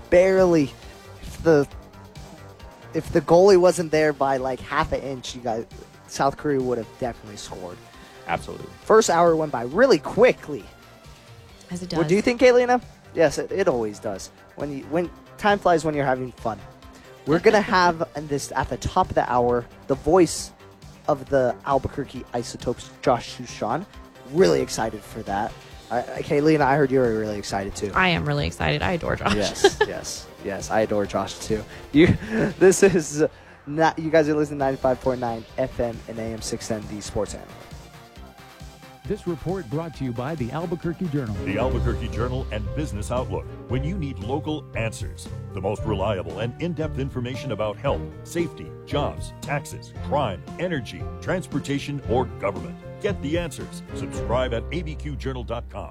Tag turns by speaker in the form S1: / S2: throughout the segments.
S1: barely, if the goalie wasn't there by like half an inch, South Korea would have definitely scored.
S2: Absolutely.
S1: First hour went by really quickly.
S3: As it does.
S1: What do you think, Kaylina? Yes, it always does. When time flies when you're having fun. We're gonna have at the top of the hour the voice of the Albuquerque Isotopes, Josh Sushan. Really excited for that. Kaylina, I heard you were really excited too.
S3: I am really excited. I adore Josh.
S1: Yes. I adore Josh too. This is not. You guys are listening to 95.9 FM and AM 610, the Sports Animal.
S4: This report brought to you by the Albuquerque Journal.
S5: The Albuquerque Journal and Business Outlook. When you need local answers, the most reliable and in-depth information about health, safety, jobs, taxes, crime, energy, transportation, or government. Get the answers. Subscribe at abqjournal.com.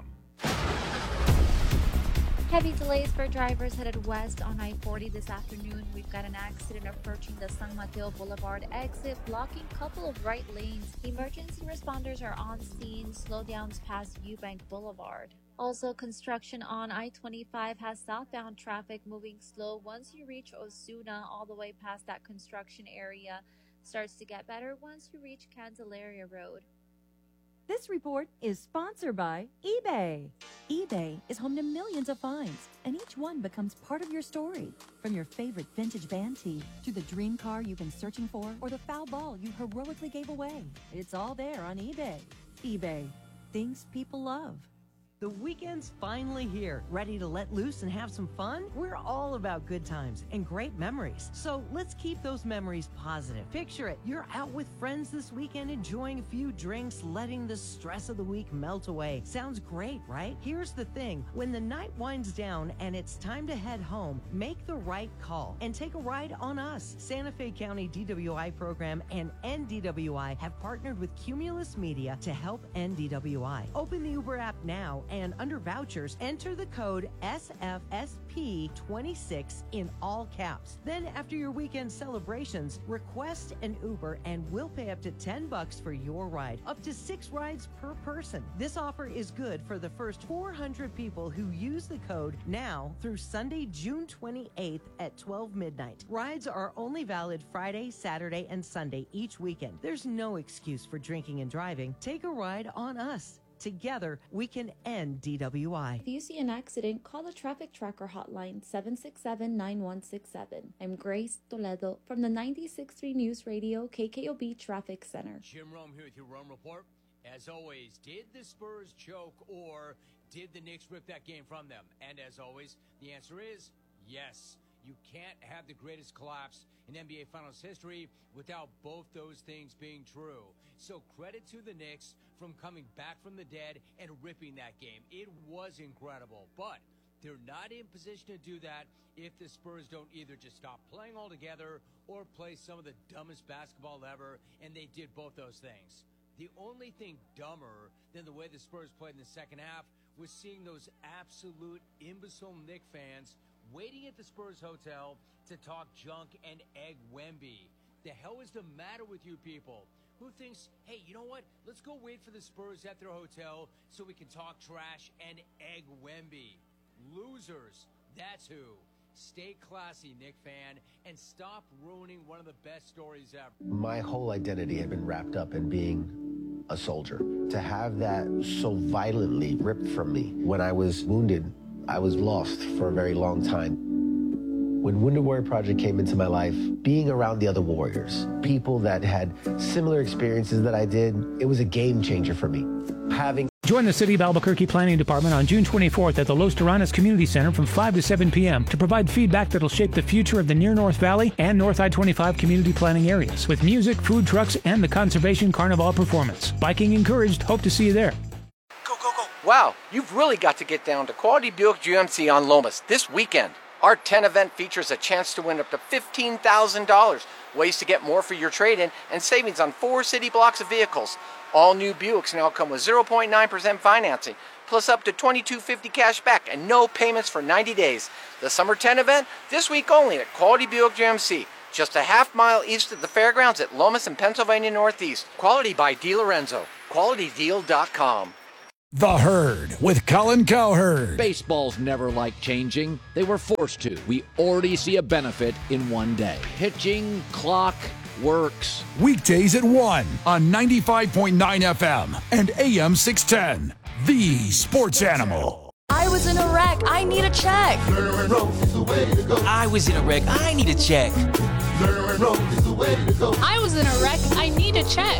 S6: Heavy delays for drivers headed west on I-40 this afternoon. We've got an accident approaching the San Mateo Boulevard exit, blocking a couple of right lanes. Emergency responders are on scene. Slowdowns past Eubank Boulevard. Also, construction on I-25 has southbound traffic moving slow once you reach Osuna, all the way past that construction area. Starts to get better once you reach Candelaria Road.
S7: This report is sponsored by eBay. eBay is home to millions of finds, and each one becomes part of your story. From your favorite vintage band tee to the dream car you've been searching for or the foul ball you heroically gave away. It's all there on eBay. eBay. Things people love.
S8: The weekend's finally here. Ready to let loose and have some fun? We're all about good times and great memories. So let's keep those memories positive. Picture it. You're out with friends this weekend enjoying a few drinks, letting the stress of the week melt away. Sounds great, right? Here's the thing. When the night winds down and it's time to head home, make the right call and take a ride on us. Santa Fe County DWI program and NDWI have partnered with Cumulus Media to help NDWI. Open the Uber app now and under vouchers, enter the code SFSP26 in all caps. Then after your weekend celebrations, request an Uber and we'll pay up to $10 for your ride, up to 6 rides per person. This offer is good for the first 400 people who use the code now through Sunday, June 28th at 12 midnight. Rides are only valid Friday, Saturday, and Sunday each weekend. There's no excuse for drinking and driving. Take a ride on us. Together, we can end DWI.
S6: If you see an accident, call the Traffic Tracker hotline 767-9167. I'm Grace Toledo from the 96.3 News Radio KKOB Traffic Center.
S9: Jim Rome here with your Rome Report. As always, did the Spurs choke or did the Knicks rip that game from them? And as always, the answer is yes. You can't have the greatest collapse in NBA Finals history without both those things being true. So credit to the Knicks from coming back from the dead and ripping that game. It was incredible, but they're not in position to do that if the Spurs don't either just stop playing altogether or play some of the dumbest basketball ever, and they did both those things. The only thing dumber than the way the Spurs played in the second half was seeing those absolute imbecile Knick fans waiting at the Spurs hotel to talk junk and egg Wemby. The hell is the matter with you people? Who thinks, hey, you know what? Let's go wait for the Spurs at their hotel so we can talk trash and egg Wemby. Losers, that's who. Stay classy, Knick fan, and stop ruining one of the best stories ever.
S10: My whole identity had been wrapped up in being a soldier. To have that so violently ripped from me when I was wounded, I was lost for a very long time. When Wounded Warrior Project came into my life, being around the other warriors, people that had similar experiences that I did, it was a game changer for me.
S11: Join the City of Albuquerque Planning Department on June 24th at the Los Terranas Community Center from 5 to 7 p.m. to provide feedback that'll shape the future of the Near North Valley and North I-25 community planning areas with music, food trucks, and the Conservation Carnival performance. Biking encouraged. Hope to see you there.
S12: Wow, you've really got to get down to Quality Buick GMC on Lomas this weekend. Our 10 event features a chance to win up to $15,000, ways to get more for your trade-in, and savings on 4 city blocks of vehicles. All new Buicks now come with 0.9% financing, plus up to $2,250 cash back and no payments for 90 days. The Summer 10 event, this week only at Quality Buick GMC, just a half-mile east of the fairgrounds at Lomas and Pennsylvania Northeast. Quality by DiLorenzo. QualityDeal.com.
S2: The Herd with Colin Cowherd.
S13: Baseballs never liked changing. They were forced to. We already see a benefit in one day. Pitching clock works.
S2: Weekdays at 1 on 95.9 FM and AM 610. The Sports Animal.
S14: I was in a wreck. I need a check.
S15: I was in a wreck. I need a check.
S16: I was in a wreck. I need a check.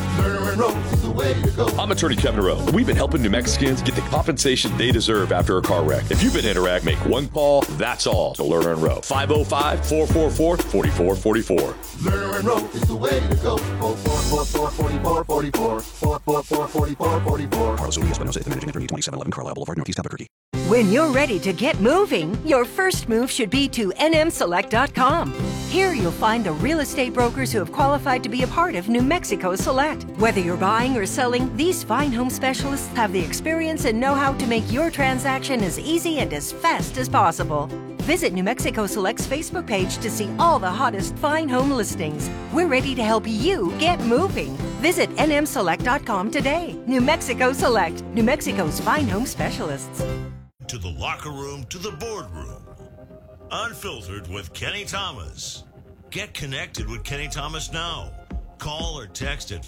S17: I'm attorney Kevin Rowe. We've been helping New Mexicans get the compensation they deserve after a car wreck. If you've been in a wreck, make one call. That's all to Lerner and Rowe. 505-444-4444.
S18: Lerner and Rowe is the way to go. 444-4444. 444-4444.
S19: Carlos Urias Espinosa, the managing attorney, 2711 Carlisle Boulevard, Northeast Albuquerque.
S20: When you're ready to get moving, your first move should be to nmselect.com. Here you'll find the real estate brokers who have qualified to be a part of New Mexico Select. Whether you're buying or selling, these fine home specialists have the experience and know-how to make your transaction as easy and as fast as possible. Visit New Mexico Select's Facebook page to see all the hottest fine home listings. We're ready to help you get moving. Visit nmselect.com today. New Mexico Select, New Mexico's fine home specialists.
S21: To the locker room, to the boardroom. Unfiltered with Kenny Thomas. Get connected with Kenny Thomas now. Call or text at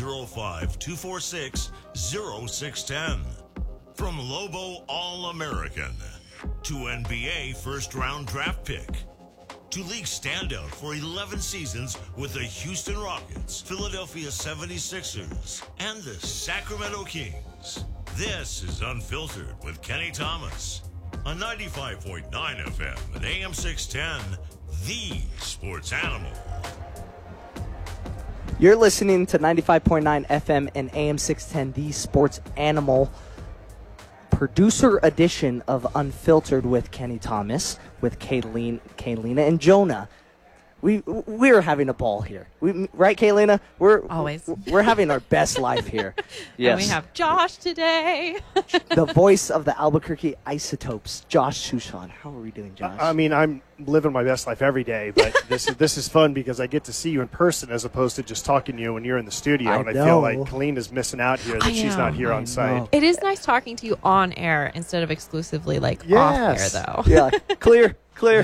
S21: 505-246-0610. From Lobo All-American to NBA first-round draft pick to league standout for 11 seasons with the Houston Rockets, Philadelphia 76ers, and the Sacramento Kings. This is Unfiltered with Kenny Thomas on 95.9 FM and AM 610, The Sports Animal.
S1: You're listening to 95.9 FM and AM 610, The Sports Animal. Producer edition of Unfiltered with Kenny Thomas, with Kaylina and Jonah. We're having a ball here. Right, Kaylina? We're having our best life here.
S3: Yes. And we have Josh today.
S1: The voice of the Albuquerque Isotopes, Josh Shushan. How are we doing, Josh?
S22: I mean, I'm living my best life every day, but this is fun because I get to see you in person as opposed to just talking to you when you're in the studio. I feel like Kalina's missing out here that she's not here on site.
S3: It is nice talking to you on air instead of exclusively off air, though.
S1: Yeah, clear.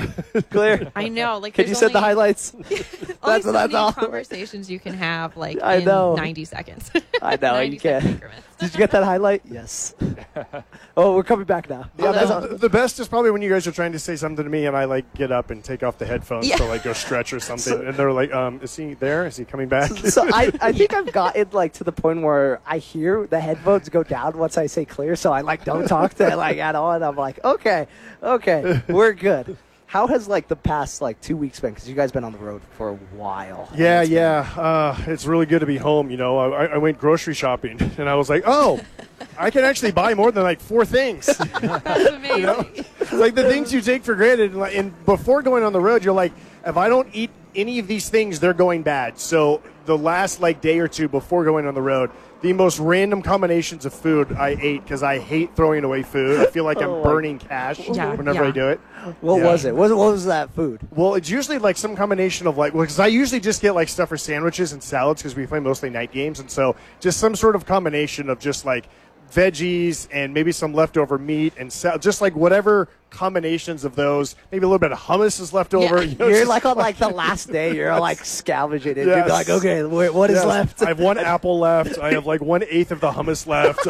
S3: I know. Like,
S1: can you set the highlights?
S3: That's all. Conversations you can have in 90 seconds.
S1: I know you can. Did you get that highlight? Yes. Oh, we're coming back now.
S22: Yeah, the best is probably when you guys are trying to say something to me and I get up and take off the headphones to go stretch or something, and they're like, "Is he there? Is he coming back?"
S1: So I think I've gotten to the point where I hear the headphones go down once I say clear, so I don't talk to it at all, and I'm like, okay, we're good. How has the past 2 weeks been? Because you guys been on the road for a while.
S22: Yeah. It's really good to be home. I went grocery shopping and I was like, oh, I can actually buy more than 4 things.
S3: That's amazing.
S22: The things you take for granted. And before going on the road, you're like, if I don't eat any of these things, they're going bad. So the last day or two before going on the road, the most random combinations of food I ate because I hate throwing away food. I feel like I'm burning cash whenever I do it.
S1: What was it? What was that food?
S22: Well, it's usually some combination of because I usually just get stuff for sandwiches and salads because we play mostly night games, and so just some sort of combination of just veggies and maybe some leftover meat and just whatever combinations of those. Maybe a little bit of hummus is left over.
S1: You're on the last day. You're scavenging it. Yes. You're like, okay, what is left?
S22: I have 1 apple left. I have 1/8 of the hummus left.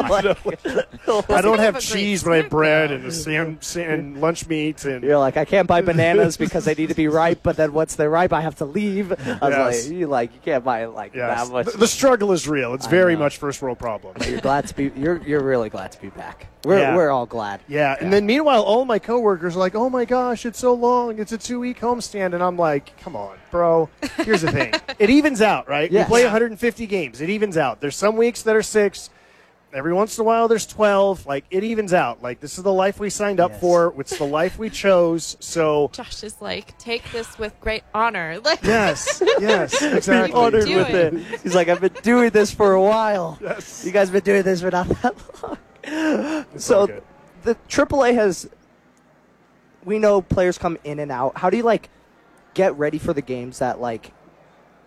S22: I don't have cheese, but I have bread and lunch meat. And
S1: you're like, I can't buy bananas because they need to be ripe. But then once they're ripe, I have to leave. I was you can't buy that much.
S22: The struggle is real. It's very much first world problem.
S1: But you're glad to be. You're really glad to be back. We're all glad.
S22: Yeah, and then meanwhile, all my coworkers are like, "Oh my gosh, it's so long. It's a 2-week homestand," and I'm like, "Come on, bro. Here's the thing. It evens out, right?
S1: Yes.
S22: We play 150 games. It evens out. There's some weeks that are 6. Every once in a while, there's 12. It evens out. This is the life we signed up for. It's the life we chose. So
S3: Josh is take this with great honor.
S22: Yes, exactly.
S1: Honored with it. He's like, I've been doing this for a while.
S22: Yes.
S1: You guys have been doing this for not that long. So the AAA has, we know players come in and out. How do you get ready for the games that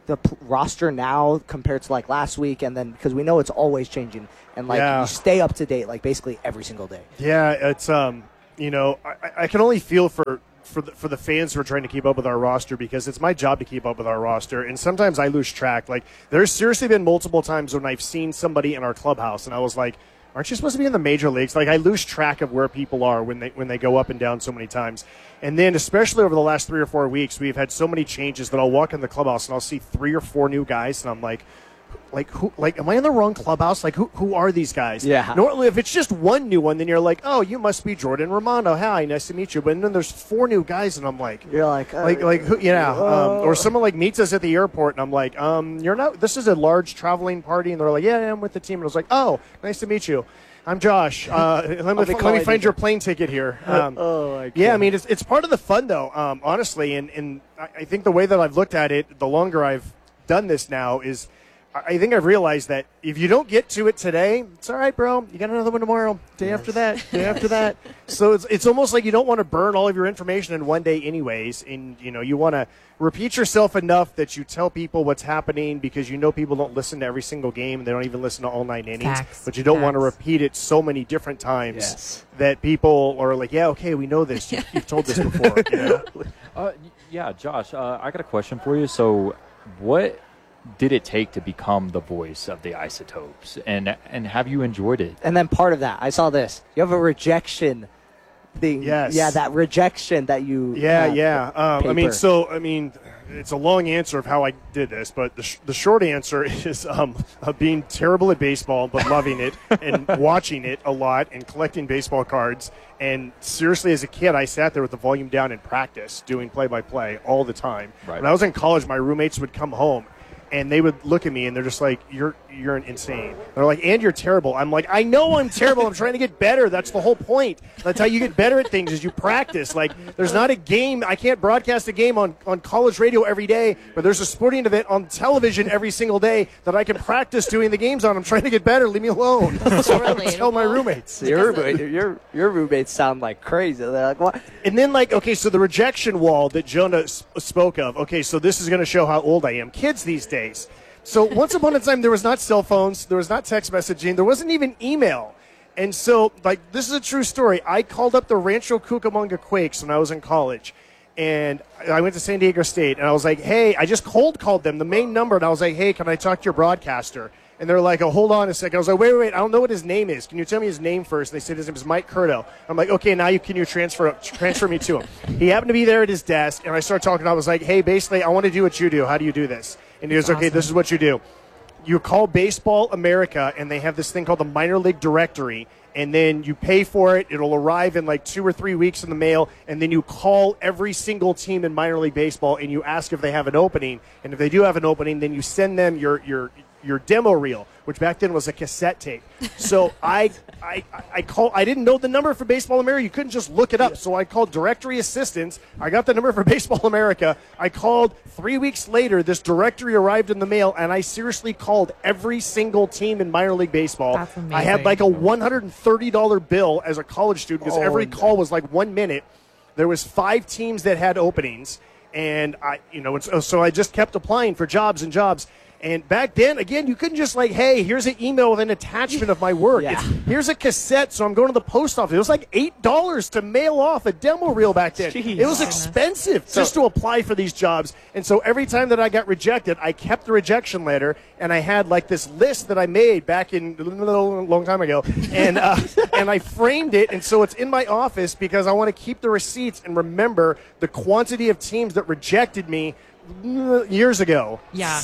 S1: the roster now compared to like last week, and then because we know it's always changing, and like you stay up to date like basically every single day.
S22: Yeah, it's you know, I can only feel for the fans who are trying to keep up with our roster, because it's my job to keep up with our roster, and sometimes I lose track. Like, there's seriously been multiple times when I've seen somebody in our clubhouse, and I was like, aren't you supposed to be in the major leagues? Like, I lose track of where people are when they go up and down so many times. And then, especially over the last 3 or 4 weeks, we've had so many changes that I'll walk in the clubhouse and I'll see 3 or 4 new guys, and I'm like, who? Like, am I in the wrong clubhouse? Like, who are these guys? Yeah. Normally, if it's just one new one, then you're like, oh, you must be Jordan Romano. Hi, nice to meet you. But then there's 4 new guys, and I'm like,
S1: you're like
S22: who? Yeah. Or someone like meets us at the airport, and I'm like, you're not. This is a large traveling party, and they're like, yeah, I'm with the team. And I was like, oh, nice to meet you. I'm Josh. Let me find your plane ticket here. Yeah, I mean, it's part of the fun, though, honestly. And I think the way that I've looked at it, the longer I've done this now, is I think I've realized that if you don't get to it today, it's all right, bro. You got another one tomorrow, day after that, day after that. So it's almost like you don't want to burn all of your information in one day anyways. And, you know, you want to repeat yourself enough that you tell people what's happening, because you know people don't listen to every single game. They don't even listen to all 9 innings. But you don't want to repeat it so many different times that people are like, yeah, okay, we know this. You've told this before. You know?
S4: Yeah, Josh, I got a question for you. So what did it take to become the voice of the Isotopes, and have you enjoyed it?
S1: And then part of that, I saw this. You have a rejection thing.
S22: Yes.
S1: Yeah, that rejection that you.
S22: Yeah. I mean, it's a long answer of how I did this, but the short answer is being terrible at baseball but loving it and watching it a lot and collecting baseball cards. And seriously, as a kid, I sat there with the volume down in practice doing play-by-play all the time. Right. When I was in college, my roommates would come home, and they would look at me, and they're just like, you're insane. They're like, and you're terrible. I'm like, I know I'm terrible. I'm trying to get better. That's the whole point. That's how you get better at things, is you practice. Like, there's not a game. I can't broadcast a game on college radio every day, but there's a sporting event on television every single day that I can practice doing the games on. I'm trying to get better. Leave me alone. So I would tell my roommates.
S1: Your roommates sound like crazy. They're like, what?
S22: And then, like, okay, so the rejection wall that Jonah spoke of, okay, so this is going to show how old I am. Kids these days. So once upon a time, there was not cell phones, there was not text messaging, there wasn't even email. And so, like, this is a true story. I called up the Rancho Cucamonga Quakes when I was in college, and I went to San Diego State, and I was like, hey, I just cold called them, the main number, and I was like, hey, can I talk to your broadcaster? And they're like, oh, hold on a second. I was like, wait, I don't know what his name is. Can you tell me his name first? And they said his name is Mike Curto. I'm like, okay, now can you transfer me to him? He happened to be there at his desk, and I started talking. I was like, hey, basically, I want to do what you do. How do you do this? And he goes, okay, this is what you do. You call Baseball America, and they have this thing called the Minor League Directory, and then you pay for it. It'll arrive in like 2 or 3 weeks in the mail, and then you call every single team in minor league baseball, and you ask if they have an opening. And if they do have an opening, then you send them your demo reel, which back then was a cassette tape. So I didn't know the number for Baseball America. You couldn't just look it up. So I called directory assistance. I got the number for Baseball America. I called 3 weeks later. This directory arrived in the mail, and I seriously called every single team in minor league baseball. That's amazing. I had like a $130 bill as a college student, because every call was like 1 minute. There was 5 teams that had openings, and so I just kept applying for jobs and jobs. And back then, again, you couldn't just like, hey, here's an email with an attachment of my work. Yeah. Here's a cassette, so I'm going to the post office. It was like $8 to mail off a demo reel back then. Jeez. It was expensive just to apply for these jobs. And so every time that I got rejected, I kept the rejection letter, and I had like this list that I made back in a long time ago. And and I framed it, and so it's in my office because I want to keep the receipts and remember the quantity of teams that rejected me years ago.
S3: Yeah,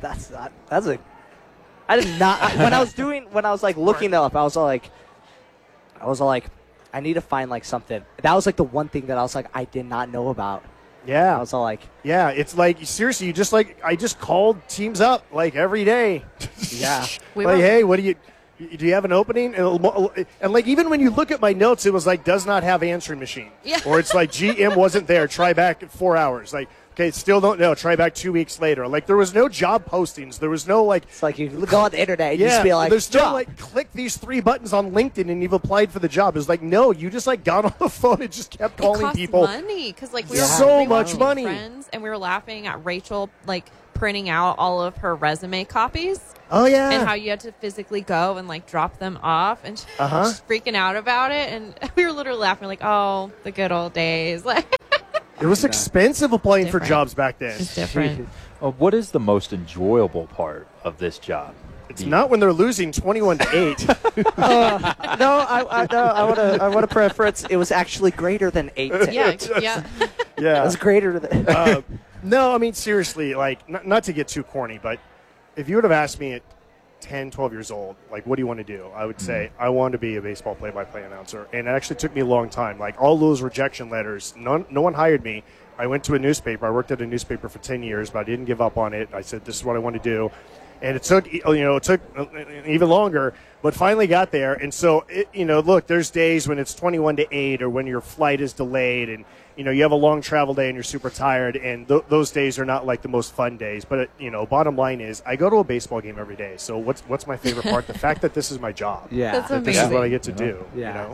S1: I did not. When I was like looking up, I was like, I need to find like something. That was like the one thing that I was like, I did not know about.
S22: Yeah,
S1: I was all like,
S22: yeah, it's like seriously, I just called teams up like every day.
S1: Yeah,
S22: hey, what do you have an opening? And like, even when you look at my notes, it was like, does not have answering machine.
S3: Yeah.
S22: Or it's like, GM wasn't there. Try back in 4 hours. Like, okay, still don't know. Try back 2 weeks later. Like, there was no job postings. There was no like.
S1: It's like you go on the internet and you just be like,
S22: there's no like, click these 3 buttons on LinkedIn and you've applied for the job. It was like, no, you just like got on the phone and just kept calling people.
S3: It cost money because like we were
S22: so much money.
S3: Friends, and we were laughing at Rachel like printing out all of her resume copies.
S22: Oh, yeah.
S3: And how you had to physically go and, like, drop them off. And she was freaking out about it. And we were literally laughing, like, oh, the good old days. Like,
S22: it was expensive applying for jobs back then.
S3: It's different.
S4: What is the most enjoyable part of this job?
S22: It's not when they're losing 21-8.
S1: No, I want to preference. It was actually greater than 8.
S3: Yeah.
S22: Yeah.
S1: It was greater than.
S22: No, I mean, seriously, like, not to get too corny, but if you would have asked me at 10, 12 years old, like, what do you want to do? I would say, I want to be a baseball play-by-play announcer. And it actually took me a long time. Like, all those rejection letters, no one hired me. I went to a newspaper. I worked at a newspaper for 10 years, but I didn't give up on it. I said, this is what I want to do. And it took even longer, but finally got there. And so, look, there's days when it's 21-8 or when your flight is delayed and, you have a long travel day and you're super tired. And those days are not like the most fun days. But, bottom line is I go to a baseball game every day. So what's my favorite part? The fact that this is my job.
S1: Yeah.
S3: That's
S22: that
S3: amazing.
S22: this is what I get to do.
S1: Yeah.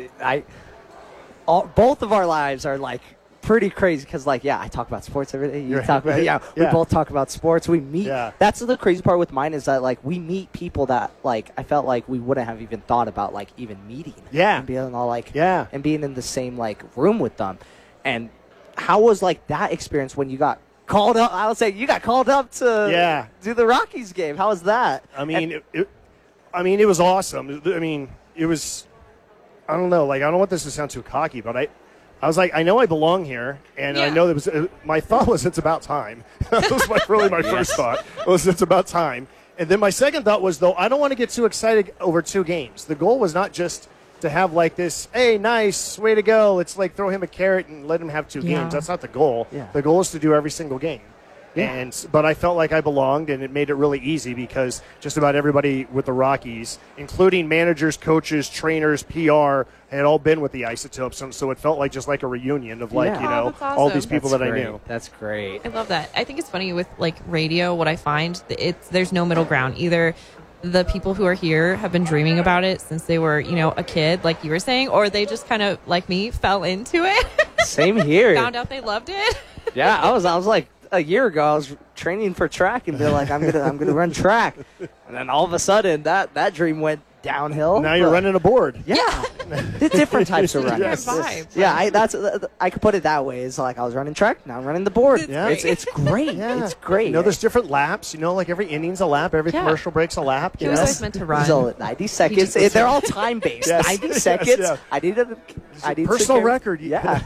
S1: Both of our lives are like pretty crazy because, like, I talk about sports every day. You talk about, we both talk about sports. We meet.
S22: Yeah.
S1: That's the crazy part with mine is that, like, we meet people that, like, I felt like we wouldn't have even thought about, like, even meeting.
S22: Yeah.
S1: And being all, like,
S22: yeah.
S1: And being in the same, like, room with them. And how was, like, that experience when you got called up? I would say you got called up to do the Rockies game. How was that?
S22: I mean, it was awesome. I mean, it was, I don't know. Like, I don't want this to sound too cocky, but I was like, I know I belong here, and I know my thought was it's about time. That was my first thought was it's about time. And then my second thought was, though, I don't want to get too excited over 2 games. The goal was not just to have like this, hey, nice, way to go. Let's like throw him a carrot and let him have 2 games. That's not the goal.
S1: Yeah.
S22: The goal is to do every single game.
S1: Yeah.
S22: But I felt like I belonged, and it made it really easy because just about everybody with the Rockies, including managers, coaches, trainers, PR, had all been with the Isotopes, and so it felt like just like a reunion of like
S3: that's awesome.
S22: all these people that I knew.
S1: That's great.
S3: I love that. I think it's funny with, like, radio, what I find, there's no middle ground. Either the people who are here have been dreaming about it since they were, a kid, like you were saying, or they just kind of, like me, fell into it.
S1: Same here.
S3: Found out they loved it.
S1: Yeah, I was like, a year ago, I was training for track and be like, I'm gonna run track, and then all of a sudden that dream went downhill.
S22: Now you're running a board.
S1: Yeah, different types of running.
S3: Vibes.
S1: Yeah, I could put it that way. It's like I was running track, now I'm running the board.
S22: Yeah.
S1: It's great.
S22: Yeah.
S1: It's great.
S22: There's different laps. Like every inning's a lap, every commercial break's a lap.
S3: He was always meant to run.
S1: So 90 seconds. They're all time based.
S22: Yes.
S1: 90 seconds.
S22: Yes,
S1: I need
S22: personal record.
S1: Yeah.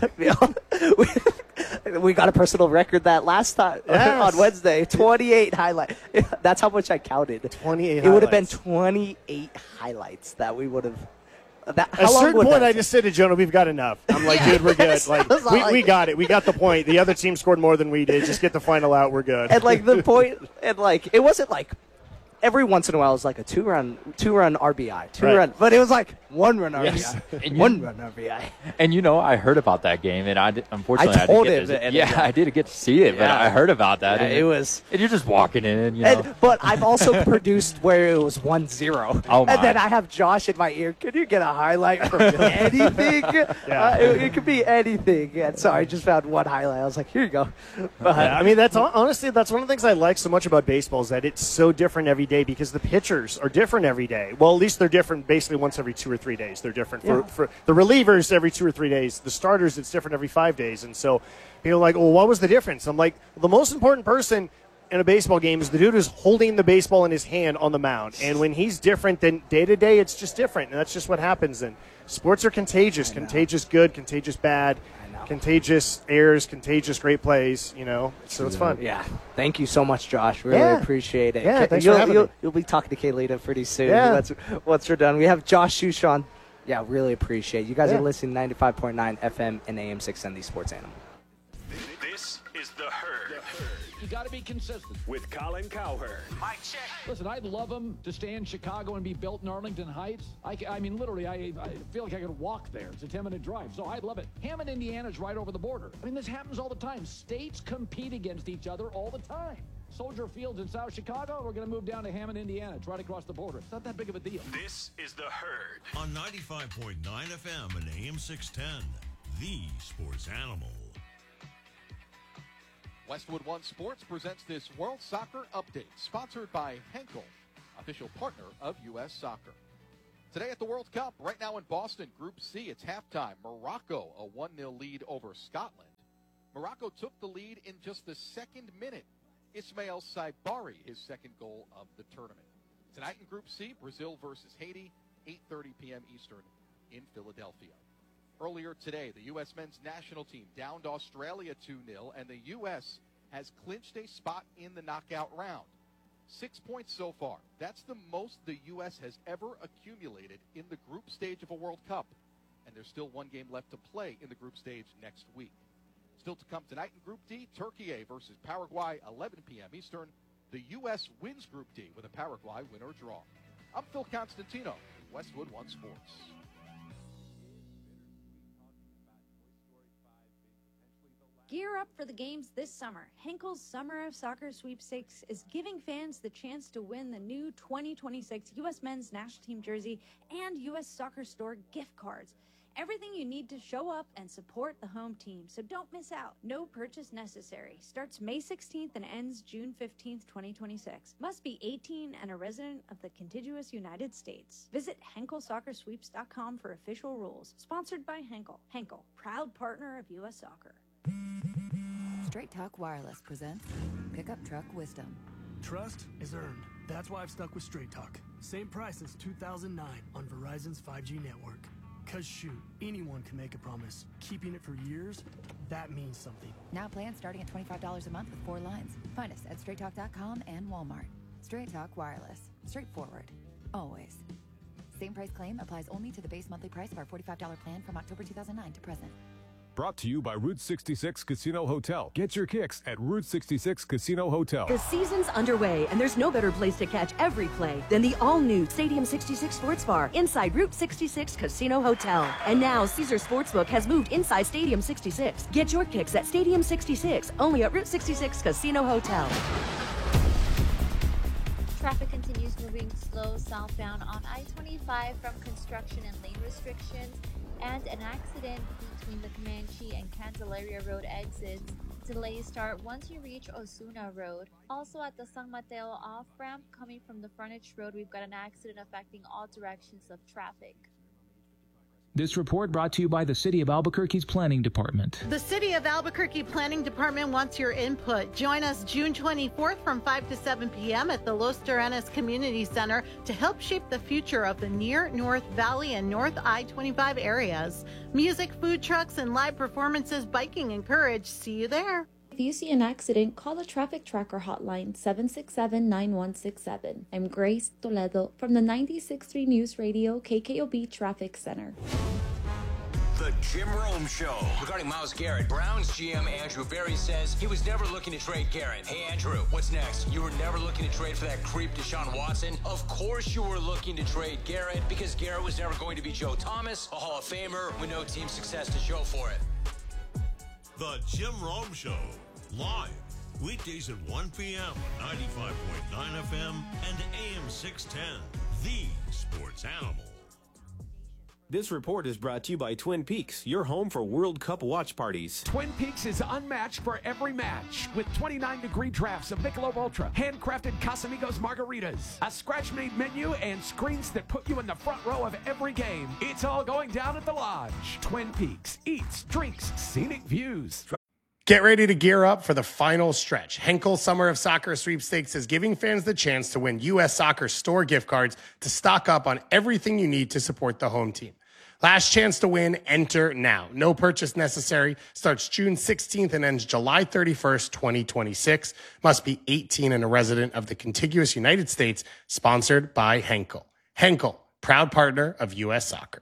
S1: We got a personal record that last time on Wednesday. 28 highlights. That's how much I counted.
S22: 28
S1: It would have been
S22: highlights.
S1: 28 highlights that we would have.
S22: At a certain point, I just said to Jonah, we've got enough. I'm like, dude, we're good. Like, we got it. We got the point. The other team scored more than we did. Just get the final out. We're good.
S1: And, like, the point, and, like, it wasn't like every once in a while it was like a two-run RBI, run, but it was like 1-run RBI,
S4: Yes.
S1: 1-run RBI.
S4: And I heard about that game, and unfortunately I
S1: told
S4: didn't
S1: him.
S4: get to, I didn't get to see it, but I heard about that.
S1: Yeah,
S4: and
S1: it was.
S4: And you're just walking in,
S1: But I've also produced where it was 1-0.
S4: Oh, my.
S1: And then I have Josh in my ear. Can you get a highlight from anything? It could be anything. And so I just found one highlight. I was like, here you go. But,
S22: I mean, honestly, that's one of the things I like so much about baseball is that it's so different every day because the pitchers are different every day. Well, at least they're different basically once every 2 or 3 days. They're different for the relievers every 2 or 3 days. The starters, it's different every 5 days. And so people are like, well, what was the difference? I'm like, the most important person in a baseball game is the dude who's holding the baseball in his hand on the mound. And when he's different than day to day, it's just different. And that's just what happens. And sports are contagious. Contagious good, contagious bad, contagious errors, contagious great plays, so it's fun.
S1: Yeah. Thank you so much, Josh. Really appreciate it.
S22: Yeah, thanks for having me.
S1: You'll be talking to Kaylina pretty soon.
S22: Yeah.
S1: Once we're done. We have Josh Shushan. Yeah, really appreciate it. You guys are listening 95.9 FM and AM 610 Sports Animal.
S5: This is The Herd.
S13: You got to be consistent.
S5: With Colin Cowherd.
S13: Mike check. Listen, I'd love him to stay in Chicago and be built in Arlington Heights. I mean, literally, I feel like I could walk there. It's a 10-minute drive, so I'd love it. Hammond, Indiana's right over the border. I mean, this happens all the time. States compete against each other all the time. Soldier Field's in South Chicago. We're going to move down to Hammond, Indiana. It's right across the border. It's not that big of a deal.
S5: This is The Herd.
S21: On 95.9 FM and AM 610, the Sports Animal.
S7: Westwood One Sports presents this World Soccer Update, sponsored by Henkel, official partner of U.S. Soccer. Today at the World Cup, right now in Boston, Group C, it's halftime. Morocco, a 1-0 lead over Scotland. Morocco took the lead in just the second minute. Ismail Saibari, his second goal of the tournament. Tonight in Group C, Brazil versus Haiti, 8:30 p.m. Eastern in Philadelphia. Earlier today, the U.S. men's national team downed Australia 2-0, and the U.S. has clinched a spot in the knockout round. 6 points so far. That's the most the U.S. has ever accumulated in the group stage of a World Cup. And there's still one game left to play in the group stage next week. Still to come tonight in Group D, Turkey versus Paraguay, 11 p.m. Eastern. The U.S. wins Group D with a Paraguay win or draw. I'm Phil Constantino, Westwood One Sports.
S8: Gear up for the games this summer. Henkel's Summer of Soccer Sweepstakes is giving fans the chance to win the new 2026 U.S. Men's National Team jersey and U.S. Soccer Store gift cards. Everything you need to show up and support the home team, so don't miss out. No purchase necessary. Starts May 16th and ends June 15th, 2026. Must be 18 and a resident of the contiguous United States. Visit HenkelSoccerSweeps.com for official rules. Sponsored by Henkel. Henkel, proud partner of U.S. Soccer.
S23: Straight Talk Wireless presents Pickup Truck Wisdom.
S24: Trust is earned. That's why I've stuck with Straight Talk. Same price since 2009 on Verizon's 5G network. Cause shoot, anyone can make a promise. Keeping it for years, that means something.
S23: Now plans starting at $25 a month with 4 lines. Find us at StraightTalk.com and Walmart. Straight Talk Wireless. Straightforward. Always. Same price claim applies only to the base monthly price of our $45 plan from October 2009 to present.
S25: Brought to you by Route 66 Casino Hotel. Get your kicks at Route 66 Casino Hotel.
S26: The season's underway, and there's no better place to catch every play than the all-new Stadium 66 Sports Bar inside Route 66 Casino Hotel. And now Caesars Sportsbook has moved inside Stadium 66. Get your kicks at Stadium 66, only at Route 66 Casino Hotel.
S6: Traffic continues moving slow southbound on I-25 from construction and lane restrictions, and an accident between the Comanche and Candelaria Road exits. Delays start once you reach Osuna Road. Also at the San Mateo off-ramp coming from the Frontage Road, we've got an accident affecting all directions of traffic.
S11: This report brought to you by the City of Albuquerque's Planning Department.
S27: The City of Albuquerque Planning Department wants your input. Join us June 24th from 5 to 7 p.m. at the Los Terrenos Community Center to help shape the future of the near North Valley and North I-25 areas. Music, food trucks, and live performances, biking encouraged. See you there.
S28: If you see an accident, call the Traffic Tracker hotline 767-9167. I'm Grace Toledo from the 96.3 News Radio KKOB Traffic Center.
S15: The Jim Rome Show. Regarding Myles Garrett, Browns GM Andrew Berry says he was never looking to trade Garrett. Hey, Andrew, what's next? You were never looking to trade for that creep Deshaun Watson? Of course you were looking to trade Garrett because Garrett was never going to be Joe Thomas, a Hall of Famer with no team success to show for it.
S21: The Jim Rome Show. Live, weekdays at 1 p.m. on 95.9 FM and AM 610, the sports animal.
S29: This report is brought to you by Twin Peaks, your home for World Cup watch parties.
S2: Twin Peaks is unmatched for every match with 29-degree drafts of Michelob Ultra, handcrafted Casamigos margaritas, a scratch-made menu, and screens that put you in the front row of every game. It's all going down at the Lodge. Twin Peaks eats, drinks, scenic views.
S22: Get ready to gear up for the final stretch. Henkel Summer of Soccer Sweepstakes is giving fans the chance to win U.S. Soccer Store gift cards to stock up on everything you need to support the home team. Last chance to win, enter now. No purchase necessary. Starts June 16th and ends July 31st, 2026. Must be 18 and a resident of the contiguous United States. Sponsored by Henkel. Henkel, proud partner of U.S. Soccer.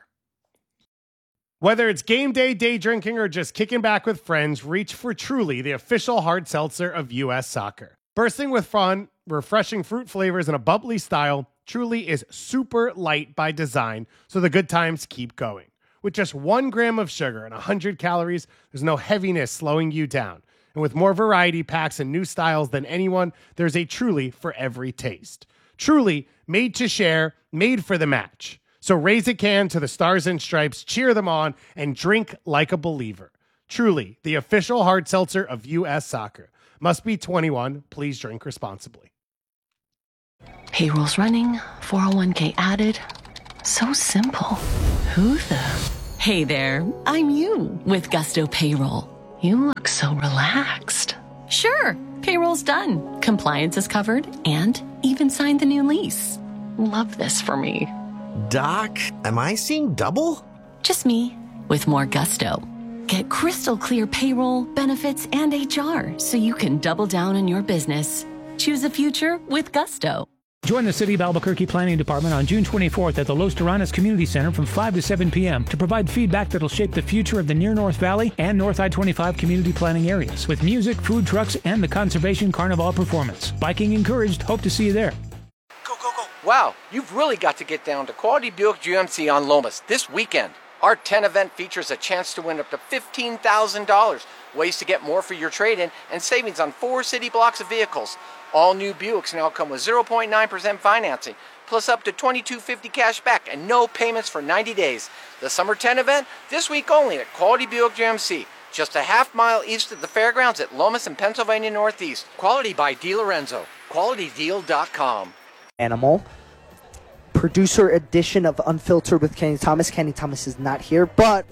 S22: Whether it's game day, day drinking, or just kicking back with friends, reach for Truly, the official hard seltzer of U.S. Soccer. Bursting with fun, refreshing fruit flavors, and a bubbly style, Truly is super light by design, so the good times keep going. With just 1 gram of sugar and 100 calories, there's no heaviness slowing you down. And with more variety packs and new styles than anyone, there's a Truly for every taste. Truly, made to share, made for the match. So raise a can to the Stars and Stripes, cheer them on, and drink like a believer. Truly, the official hard seltzer of U.S. Soccer. Must be 21. Please drink responsibly.
S9: Payroll's running, 401k added. So simple. Who the? Hey there, I'm you with Gusto Payroll. You look so relaxed. Sure, payroll's done. Compliance is covered and even signed the new lease. Love this for me.
S10: Doc, am I seeing double?
S9: Just me with more gusto. Get crystal clear payroll, benefits, and HR so you can double down on your business. Choose a future with Gusto.
S11: Join the City of Albuquerque Planning Department on June 24th at the Los Terranas Community Center from 5 to 7 p.m. to provide feedback that'll shape the future of the Near North Valley and North I-25 community planning areas with music, food trucks, and the Conservation Carnival performance. Biking encouraged. Hope to see you there.
S12: Wow, you've really got to get down to Quality Buick GMC on Lomas this weekend. Our 10 event features a chance to win up to $15,000, ways to get more for your trade-in, and savings on 4 city blocks of vehicles. All new Buicks now come with 0.9% financing, plus up to $2,250 cash back and no payments for 90 days. The Summer 10 event, this week only at Quality Buick GMC, just a half-mile east of the fairgrounds at Lomas and Pennsylvania Northeast. Quality by DiLorenzo. QualityDeal.com.
S1: Animal. Producer edition of Unfiltered with Kenny Thomas. Kenny Thomas is not here, but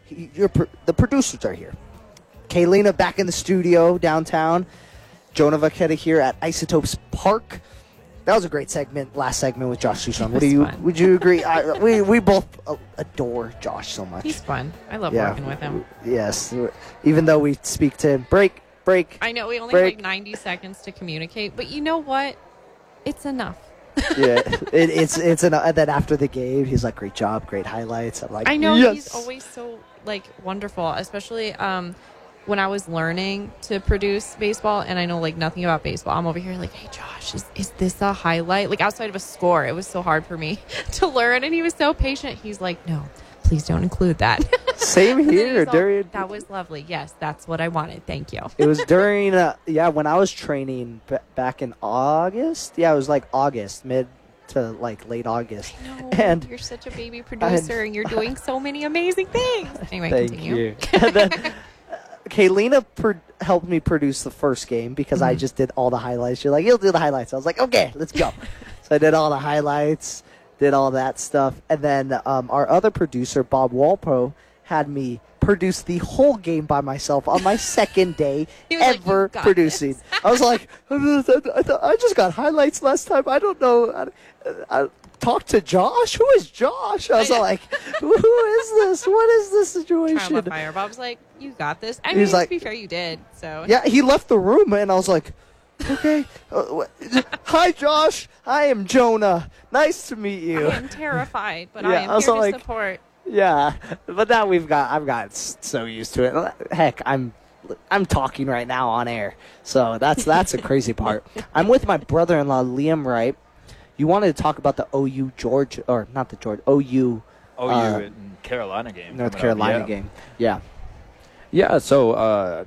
S1: the producers are here. Kaylina back in the studio downtown. Jonah Vaqueta here at Isotopes Park. That was a great segment. Last segment with Josh Sushan. Would you agree? We both adore Josh so much.
S3: He's fun. I love working with him.
S1: Yes, even though we speak to him. Break.
S3: I know we only have like 90 seconds to communicate, but you know what? It's enough.
S1: Yeah, it's enough. And then after the game, he's like, "Great job, great highlights." I'm like,
S3: I know
S1: yes.
S3: He's always so like wonderful, especially when I was learning to produce baseball and I know like nothing about baseball. I'm over here like, hey Josh, is this a highlight? Like outside of a score, it was so hard for me to learn, and he was so patient. He's like, no, please don't include that.
S1: Same here.
S3: That was lovely. Yes, that's what I wanted. Thank you.
S1: It was during when I was training back in August. Yeah, it was like August, mid to like late August.
S3: I know,
S1: and
S3: you're such a baby producer and you're doing so many amazing things. Anyway,
S1: thank
S3: continue.
S1: you. And then Kaylina helped me produce the first game because I just did all the highlights. You're like, you'll do the highlights. I was like, okay, let's go. So I did all the highlights, did all that stuff. And then our other producer, Bob Walpo, had me produce the whole game by myself on my second day ever producing. I was like, I just got highlights last time. I don't know. I talked to Josh. Who is Josh? I was like, who is this? What is this situation?
S3: Trial by fire. Bob's like, you got this. I mean, to be fair, you did. So
S1: yeah, he left the room, and I was like, okay. Hi, Josh. I am Jonah. Nice to meet you.
S3: I am terrified, but I am here to support.
S1: Yeah, but now I've got so used to it. Heck, I'm talking right now on air, so that's a crazy part. I'm with my brother-in-law Liam Wright. You wanted to talk about the OU
S4: Carolina game,
S1: North Carolina game. Yeah.
S4: Yeah. So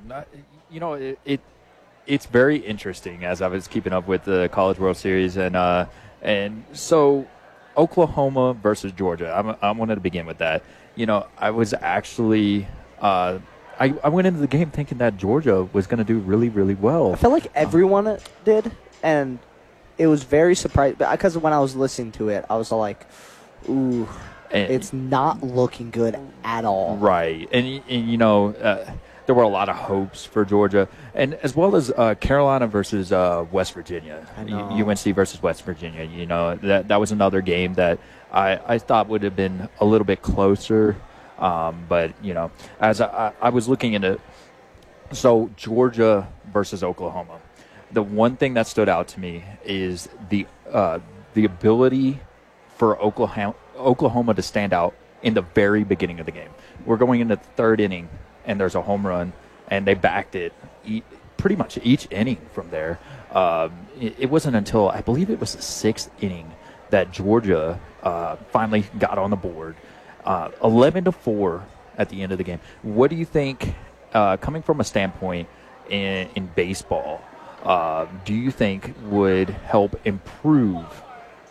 S4: it's very interesting as I was keeping up with the College World Series and so. Oklahoma versus Georgia. I wanted to begin with that. I was actually I went into the game thinking that Georgia was going to do really, really well.
S1: I felt like everyone did, and it was very surprising because when I was listening to it, I was like, "Ooh, it's not looking good at all."
S4: Right, and there were a lot of hopes for Georgia, and as well as Carolina versus West Virginia, UNC versus West Virginia. That was another game that I thought would have been a little bit closer, but as I was looking into, so Georgia versus Oklahoma, the one thing that stood out to me is the ability for Oklahoma to stand out in the very beginning of the game. We're going into the third inning. And there's a home run, and they backed it pretty much each inning from there. It wasn't until, I believe it was the sixth inning, that Georgia finally got on the board. 11-4 at the end of the game. What do you think, coming from a standpoint in baseball, do you think would help improve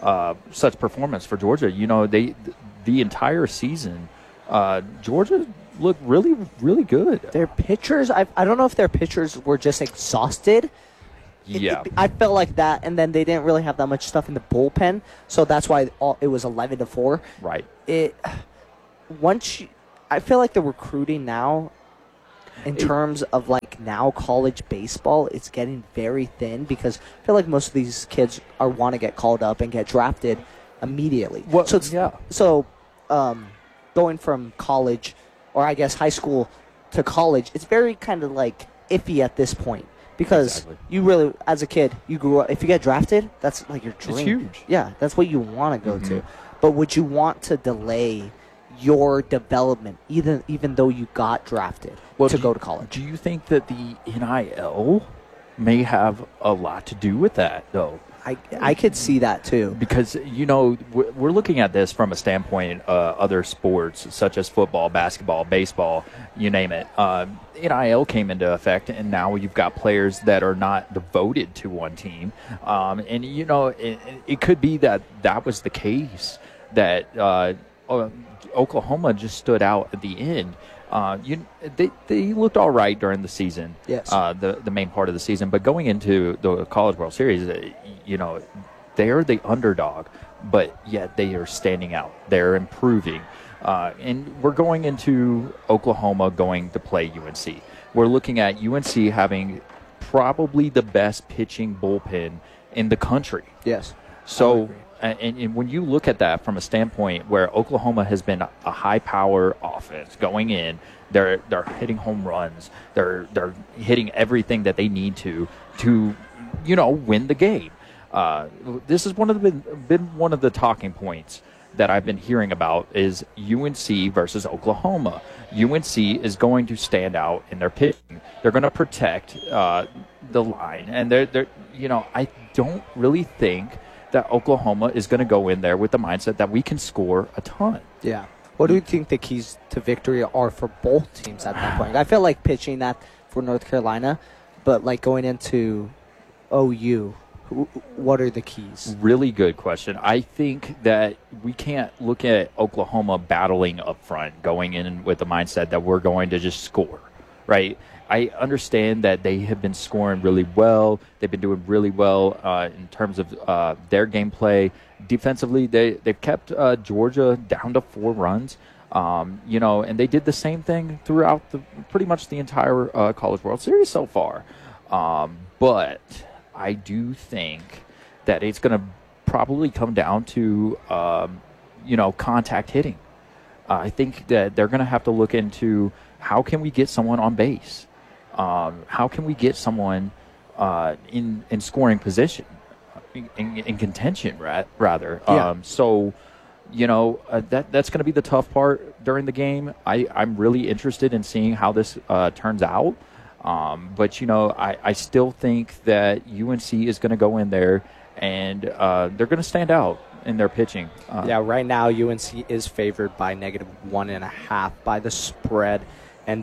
S4: such performance for Georgia? The entire season, Georgia looked really, really good.
S1: Their pitchers, I don't know if their pitchers were just exhausted.
S4: Yeah.
S1: I felt like that, and then they didn't really have that much stuff in the bullpen, so that's why it was 11-4.
S4: Right.
S1: I feel like the recruiting now, in terms of like now college baseball, it's getting very thin because I feel like most of these kids want to get called up and get drafted immediately.
S4: Well,
S1: So going from college, or I guess high school to college, it's very kind of like iffy at this point because you really, as a kid, you grew up. If you get drafted, that's like your dream.
S4: It's huge.
S1: Yeah, that's what you want to go to. But would you want to delay your development, even though you got drafted to go to college?
S4: Do you think that the NIL may have a lot to do with that, though?
S1: I could see that, too.
S4: Because, we're looking at this from a standpoint other sports, such as football, basketball, baseball, you name it. NIL came into effect, and now you've got players that are not devoted to one team. And, it could be that was the case, that Oklahoma just stood out at the end. They looked all right during the season,
S1: yes.
S4: The main part of the season. But going into the College World Series, they are the underdog, but yet they are standing out. They're improving. And we're going into Oklahoma going to play UNC. We're looking at UNC having probably the best pitching bullpen in the country.
S1: Yes.
S4: So, and when you look at that from a standpoint where Oklahoma has been a high-power offense going in, they're hitting home runs, they're hitting everything that they need to win the game. This is been one of the talking points that I've been hearing about is UNC versus Oklahoma. UNC is going to stand out in their pitching. They're going to protect the line, and I don't really think that Oklahoma is going to go in there with the mindset that we can score a ton.
S1: Yeah. What do you think the keys to victory are for both teams at that point? I feel like pitching that for North Carolina, but like going into OU, what are the keys?
S4: Really good question. I think that we can't look at Oklahoma battling up front, going in with the mindset that we're going to just score, right? I understand that they have been scoring really well. They've been doing really well in terms of their gameplay. Defensively, they've kept Georgia down to 4 runs. And they did the same thing throughout pretty much the entire College World Series so far. But I do think that it's going to probably come down to, contact hitting. I think that they're going to have to look into how can we get someone on base? How can we get someone in scoring position, in contention, rather?
S1: Yeah.
S4: That's going to be the tough part during the game. I'm really interested in seeing how this turns out. But I still think that UNC is going to go in there and they're going to stand out in their pitching.
S1: Right now UNC is favored by -1.5 by the spread, and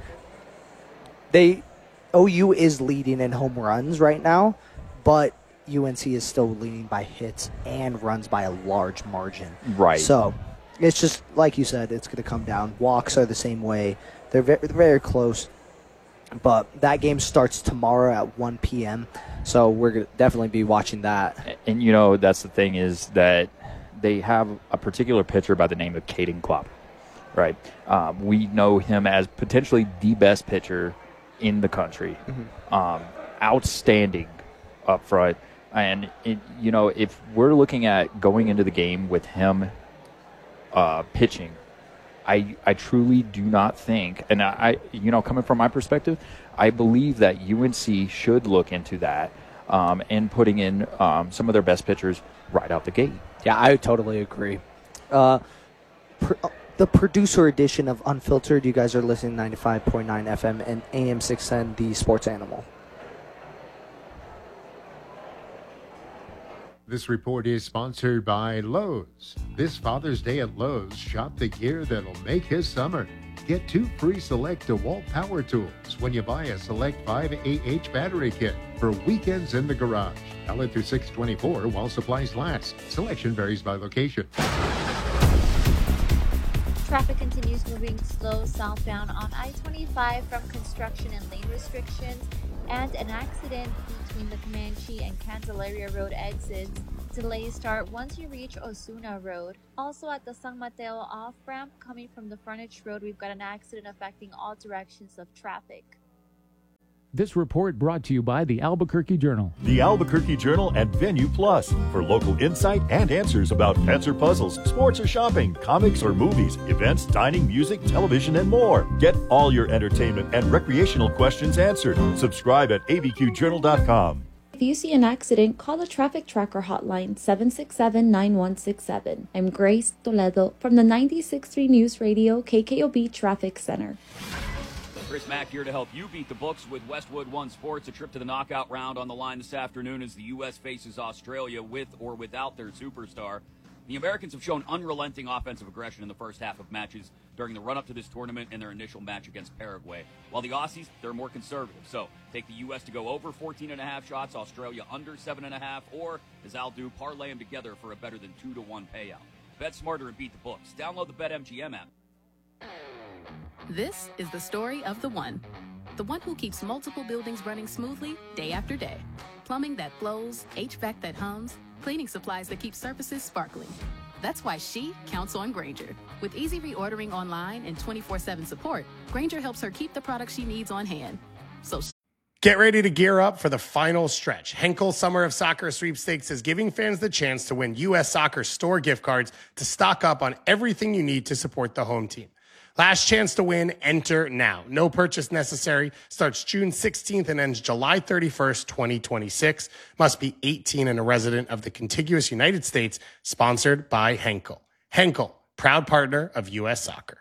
S1: OU is leading in home runs right now, but UNC is still leading by hits and runs by a large margin.
S4: Right.
S1: So it's just like you said, it's going to come down. Walks are the same way. They're very, very close. But that game starts tomorrow at 1 p.m., so we're going to definitely be watching that.
S4: And, that's the thing is that they have a particular pitcher by the name of Caden Klopp, right? We know him as potentially the best pitcher in the country. Mm-hmm. Outstanding up front. And, if we're looking at going into the game with him pitching, I truly do not think, and I coming from my perspective, I believe that UNC should look into that and putting in some of their best pitchers right out the gate.
S1: Yeah, I totally agree. The producer edition of Unfiltered, you guys are listening to 95.9 FM and AM 610, the Sports Animal.
S5: This report is sponsored by Lowe's. This Father's Day at Lowe's, shop the gear that'll make his summer. Get 2 free Select DeWalt power tools when you buy a Select 5AH battery kit for weekends in the garage. Valid through 6/24 while supplies last. Selection varies by location.
S6: Traffic continues moving slow southbound on I-25 from construction and lane restrictions, and an accident between the Comanche and Candelaria Road exits. Delays start once you reach Osuna Road. Also at the San Mateo off-ramp coming from the Frontage Road, we've got an accident affecting all directions of traffic.
S7: This report brought to you by the Albuquerque Journal.
S8: The Albuquerque Journal and Venue Plus for local insight and answers about pets or puzzles, sports or shopping, comics or movies, events, dining, music, television, and more. Get all your entertainment and recreational questions answered. Subscribe at abqjournal.com.
S28: If you see an accident, call the Traffic Tracker hotline 767-9167. I'm Grace Toledo from the 96.3 News Radio KKOB Traffic Center.
S13: Chris Mack here to help you beat the books with Westwood One Sports. A trip to the knockout round on the line this afternoon as the U.S. faces Australia with or without their superstar. The Americans have shown unrelenting offensive aggression in the first half of matches during the run-up to this tournament and their initial match against Paraguay. While the Aussies, they're more conservative. So take the U.S. to go over 14.5 shots, Australia under 7.5, or, as I'll do, parlay them together for a better than 2-to-1 payout. Bet smarter and beat the books. Download the BetMGM app.
S14: This is the story of the one who keeps multiple buildings running smoothly day after day. Plumbing that flows, HVAC that hums, cleaning supplies that keep surfaces sparkling. That's why she counts on Grainger. With easy reordering online and 24/7 support, Grainger helps her keep the products she needs on hand. So
S22: get ready to gear up for the final stretch. Henkel Summer of Soccer Sweepstakes is giving fans the chance to win U.S. Soccer store gift cards to stock up on everything you need to support the home team. Last chance to win, enter now. No purchase necessary. Starts June 16th and ends July 31st, 2026. Must be 18 and a resident of the contiguous United States. Sponsored by Henkel. Henkel, proud partner of U.S. Soccer.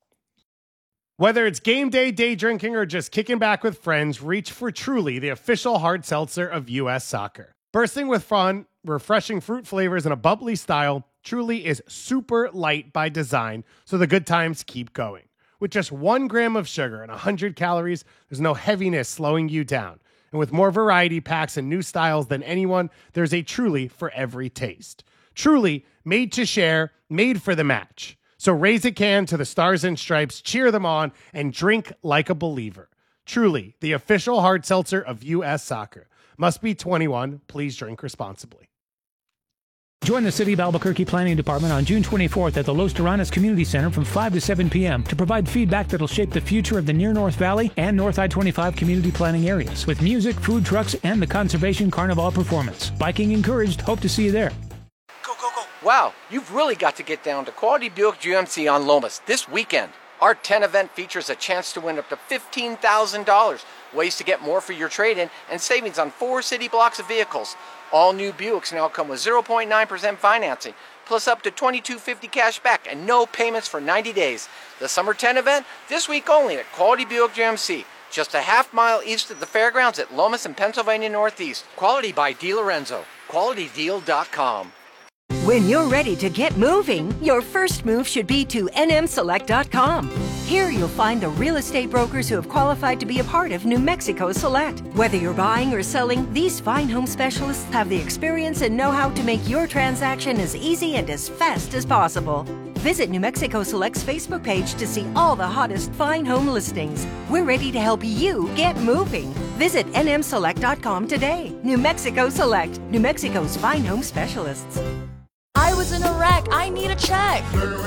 S22: Whether it's game day, day drinking, or just kicking back with friends, reach for Truly, the official hard seltzer of U.S. Soccer. Bursting with fun, refreshing fruit flavors, and a bubbly style, Truly is super light by design, so the good times keep going. With just 1 gram of sugar and 100 calories, there's no heaviness slowing you down. And with more variety packs and new styles than anyone, there's a Truly for every taste. Truly, made to share, made for the match. So raise a can to the Stars and Stripes, cheer them on, and drink like a believer. Truly, the official hard seltzer of U.S. Soccer. Must be 21. Please drink responsibly.
S11: Join the City of Albuquerque Planning Department on June 24th at the Los Terranas Community Center from 5 to 7 p.m. to provide feedback that'll shape the future of the Near North Valley and North I-25 community planning areas with music, food trucks, and the Conservation Carnival performance. Biking encouraged. Hope to see you there.
S12: Wow, you've really got to get down to Quality Buick GMC on Lomas this weekend. Our 10 event features a chance to win up to $15,000, ways to get more for your trade-in, and savings on 4 city blocks of vehicles. All new Buicks now come with 0.9% financing, plus up to $2,250 cash back and no payments for 90 days. The Summer 10 event, this week only at Quality Buick GMC, just a half-mile east of the fairgrounds at Lomas and Pennsylvania Northeast. Quality by DeLorenzo. QualityDeal.com.
S16: When you're ready to get moving, your first move should be to nmselect.com. Here you'll find the real estate brokers who have qualified to be a part of New Mexico Select. Whether you're buying or selling, these fine home specialists have the experience and know-how to make your transaction as easy and as fast as possible. Visit New Mexico Select's Facebook page to see all the hottest fine home listings. We're ready to help you get moving. Visit nmselect.com today. New Mexico Select, New Mexico's fine home specialists.
S17: I was in a wreck. I need a check.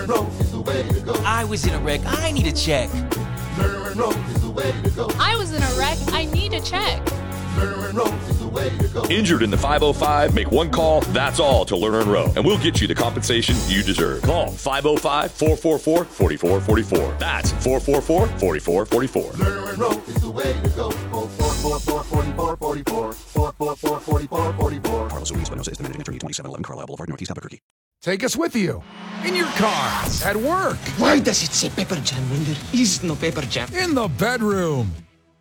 S15: I was in a wreck. I need a check.
S17: I was in a wreck. I need a check.
S18: Injured in the 505? Make one call, that's all, to Lerner and Rowe, and we'll get you the compensation you deserve. Call 505-444-4444. That's 444-4444.
S19: Lerner and Rowe is the way to go. 444-4444. 444-4444.
S20: Carlos Ruiz, Buenos Aires, the managing attorney, 2711 Carlisle Boulevard, Northeast Albuquerque.
S2: Take us with you. In your car. At work.
S30: Why does it say Pepper Jam when there is no Pepper Jam?
S2: In the bedroom.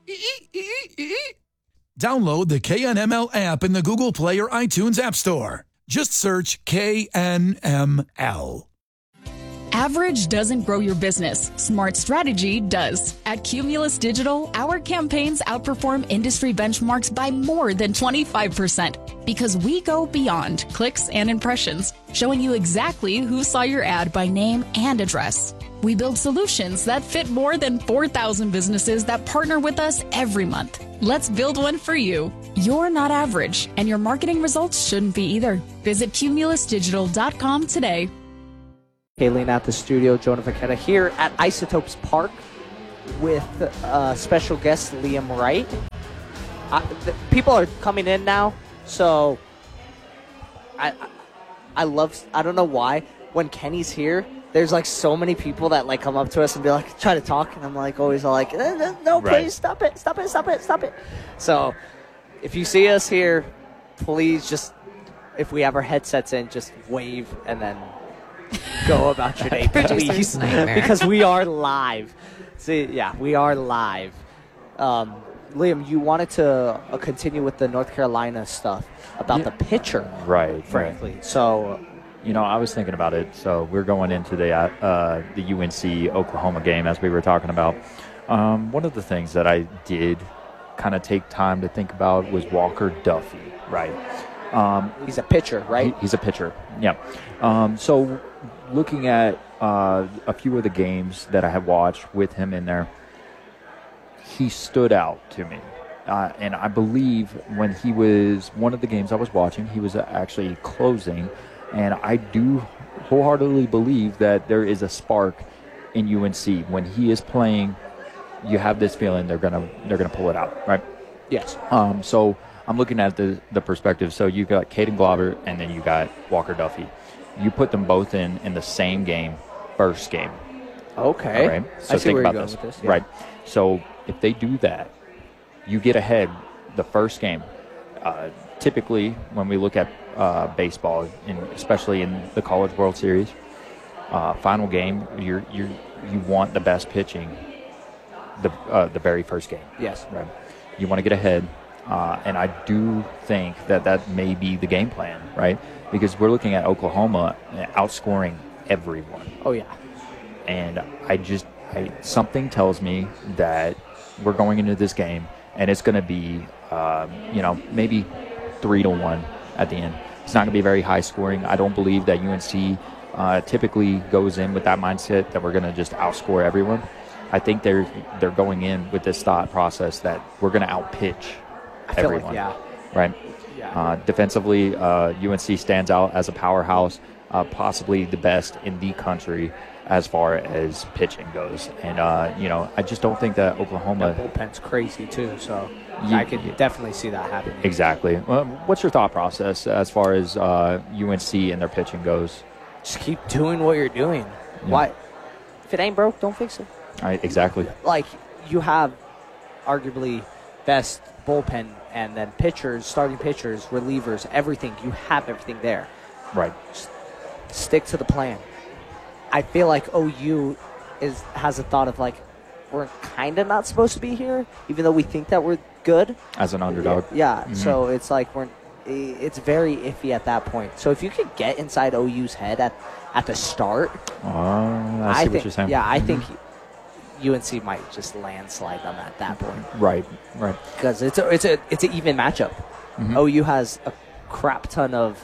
S2: Download the KNML app in the Google Play or iTunes App Store. Just search KNML.
S31: Average doesn't grow your business. Smart strategy does. At Cumulus Digital, our campaigns outperform industry benchmarks by more than 25% because we go beyond clicks and impressions, showing you exactly who saw your ad by name and address. We build solutions that fit more than 4,000 businesses that partner with us every month. Let's build one for you. You're not average, and your marketing results shouldn't be either. Visit cumulusdigital.com today.
S1: Kayleen at the studio, Jonah Vaqueta here at Isotopes Park with special guest Liam Wright. People are coming in now, so I don't know why, when Kenny's here, there's like so many people that like come up to us and be like, try to talk, and I'm like always like, no, please stop it. So if you see us here, please just, if we have our headsets in, just wave and then go about your day, please, because we are live. See, yeah, we are live. Liam, you wanted to continue with the North Carolina stuff about the pitcher,
S3: right?
S1: Frankly,
S3: right.
S1: so
S3: I was thinking about it. So we're going into the UNC Oklahoma game, as we were talking about. One of the things that I did kind of take time to think about was Walker Duffy, right?
S1: He's a pitcher, right?
S3: He's a pitcher, yeah. So looking at a few of the games that I have watched with him in there, he stood out to me. And I believe when he was, one of the games I was watching, he was actually closing. And I do wholeheartedly believe that there is a spark in UNC. When he is playing, you have this feeling they're gonna pull it out, right?
S1: Yes.
S3: So I'm looking at the perspective. So you got Caden Glover and then you got Walker Duffy. You put them both in the same game, first game.
S1: Okay.
S3: All right. So
S1: I see
S3: think
S1: where
S3: about
S1: you're
S3: this.
S1: going with this, yeah.
S3: Right. So if they do that, you get ahead the first game. Typically, when we look at baseball, especially in the College World Series, final game, you want the best pitching the very first game.
S1: Yes.
S3: Right. You want to get ahead, and I do think that may be the game plan, right? Because we're looking at Oklahoma outscoring everyone.
S1: Oh yeah.
S3: And something tells me that we're going into this game, and it's going to be, maybe 3-1 at the end. It's not going to be very high scoring. I don't believe that UNC typically goes in with that mindset that we're going to just outscore everyone. I think they're going in with this thought process that we're going to outpitch everyone.
S1: Yeah.
S3: Right?
S1: Yeah.
S3: Defensively, UNC stands out as a powerhouse, possibly the best in the country as far as pitching goes. And, I just don't think that Oklahoma...
S1: The bullpen's crazy, too, so I could definitely see that happening.
S3: Exactly. Well, what's your thought process as far as UNC and their pitching goes?
S1: Just keep doing what you're doing. Yeah. Why? If it ain't broke, don't fix it.
S3: Exactly.
S1: Like, you have arguably best bullpen and then pitchers, starting pitchers, relievers, everything. You have everything there.
S3: Right.
S1: Just stick to the plan. I feel like OU has a thought of like, we're kind of not supposed to be here, even though we think that we're good.
S3: As an underdog.
S1: Yeah, mm-hmm. So it's like it's very iffy at that point. So if you could get inside OU's head at the start.
S3: I see what you're saying.
S1: Yeah, I think UNC might just landslide them at that point.
S3: Right.
S1: Because it's an even matchup. Mm-hmm. OU has a crap ton of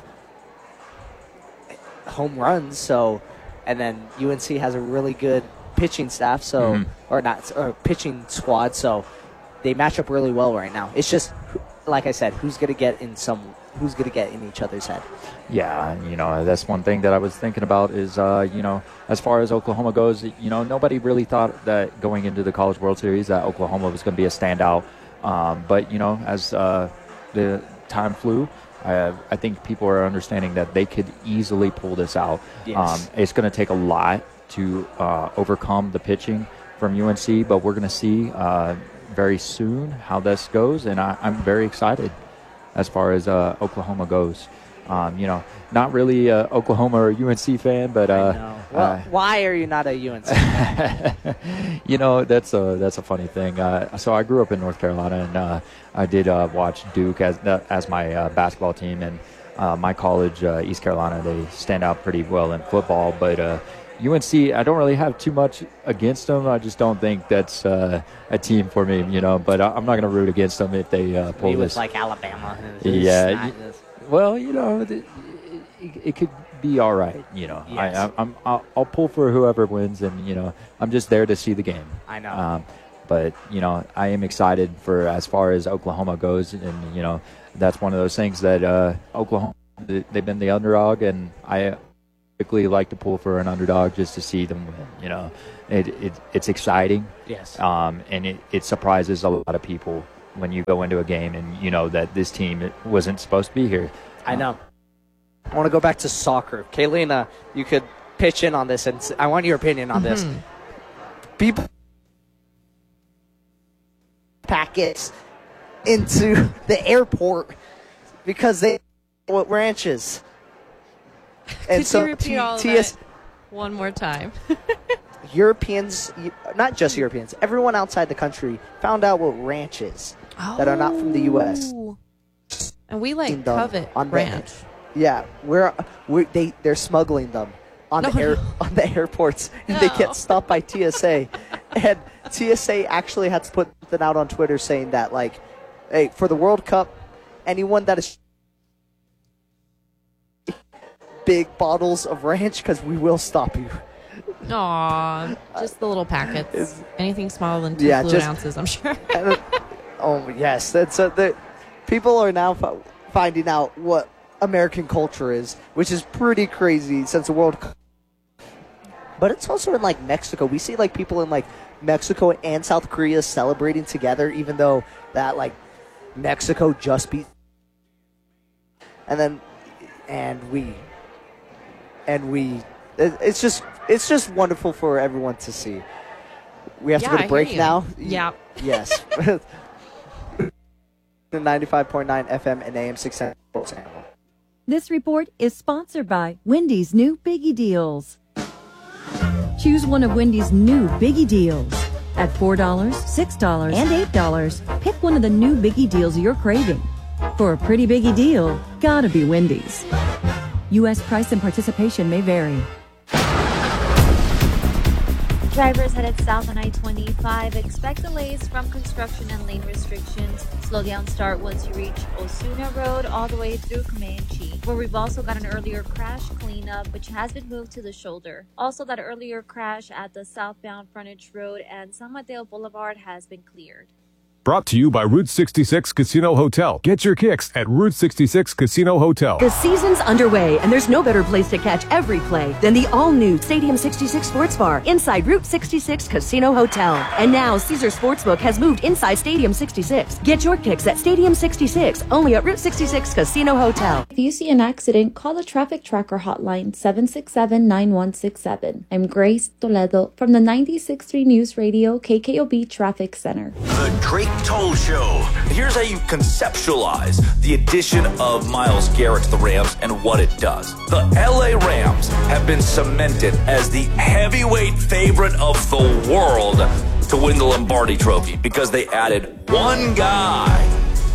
S1: home runs, and then UNC has a really good pitching staff, or pitching squad, so they match up really well right now. It's just, like I said, who's gonna get in each other's head.
S3: Yeah, that's one thing that I was thinking about is, as far as Oklahoma goes, nobody really thought that going into the College World Series that Oklahoma was going to be a standout. But, as the time flew, I think people are understanding that they could easily pull this out.
S1: Yes.
S3: It's going to take a lot to overcome the pitching from UNC, but we're going to see very soon how this goes, and I'm very excited as far as Oklahoma goes. Not really a Oklahoma or UNC fan, but
S1: why are you not a UNC fan?
S3: That's a funny thing. So I grew up in North Carolina, and I did watch Duke as my basketball team, and my college, East Carolina, they stand out pretty well in football, but UNC, I don't really have too much against them. I just don't think that's a team for me, but I'm not going to root against them if they pull this.
S1: It was like Alabama.
S3: Yeah. Well, it could be all right. You know,
S1: Yes.
S3: I'll pull for whoever wins, and you know, I'm just there to see the game.
S1: I know.
S3: But you know, I am excited for as far as Oklahoma goes, and you know, that's one of those things that Oklahoma, they've been the underdog, and I typically like to pull for an underdog just to see them win. You know, it's exciting.
S1: Yes.
S3: And it surprises a lot of people when you go into a game and you know that this team wasn't supposed to be here.
S1: I know. I want to go back to soccer. Kaylina, you could pitch in on this, and I want your opinion on this. People packets into the airport because they what ranches. And
S4: Could you repeat all of that one more time?
S1: Europeans, not just Europeans, everyone outside the country found out what ranches that are not from the U.S.
S4: And we covet ranch.
S1: Yeah, they're smuggling them on on the airports, and they get stopped by TSA. And TSA actually had to put something out on Twitter saying that, like, hey, for the World Cup, anyone that is big bottles of ranch, because we will stop you.
S4: Aw, just the little packets. Anything smaller than 2 fluid ounces, I'm sure.
S1: Oh, yes. That's people are now finding out what American culture is, which is pretty crazy since the World Cup. But it's also in, like, Mexico. We see, like, people in, like, Mexico and South Korea celebrating together, even though that, like, Mexico just beat. And it's just wonderful for everyone to see. We have to go to break now.
S4: Yeah.
S1: Yes. 95.9 FM and AM 610 Sports Animal.
S5: This report is sponsored by Wendy's new Biggie Deals. Choose one of Wendy's new Biggie Deals. At $4, $6, and $8, pick one of the new Biggie Deals you're craving. For a pretty biggie deal, gotta be Wendy's. U.S. price and participation may vary.
S6: Drivers headed south on I-25 expect delays from construction and lane restrictions. Slow down start once you reach Osuna Road all the way through Comanche, where we've also got an earlier crash cleanup, which has been moved to the shoulder. Also, that earlier crash at the southbound Frontage Road and San Mateo Boulevard has been cleared.
S9: Brought to you by Route 66 Casino Hotel. Get your kicks at Route 66 Casino Hotel.
S10: The season's underway, and there's no better place to catch every play than the all-new Stadium 66 Sports Bar inside Route 66 Casino Hotel. And now Caesar Sportsbook has moved inside Stadium 66. Get your kicks at Stadium 66, only at Route 66 Casino Hotel.
S28: If you see an accident, call the Traffic Tracker hotline 767-9167. I'm Grace Toledo from the 96.3 News Radio KKOB Traffic Center.
S21: The Drake Toll Show. Here's how you conceptualize the addition of Myles Garrett to the Rams and what it does. The LA Rams have been cemented as the heavyweight favorite of the world to win the Lombardi Trophy because they added one guy.